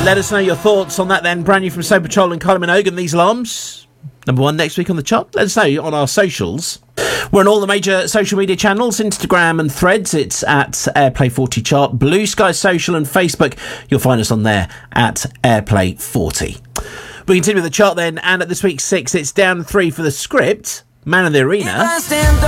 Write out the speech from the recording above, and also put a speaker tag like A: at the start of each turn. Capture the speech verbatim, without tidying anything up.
A: Let us know your thoughts on that then. Brand new from Soul Patrol and Kylie Minogue and These Alarms. Number one next week on the chart. Let us know on our socials. We're on all the major social media channels, Instagram and Threads. It's at Airplay forty Chart. Blue Sky Social and Facebook. You'll find us on there at Airplay forty. We continue with the chart then, and at this week's six, it's down three for The Script, Man in the Arena.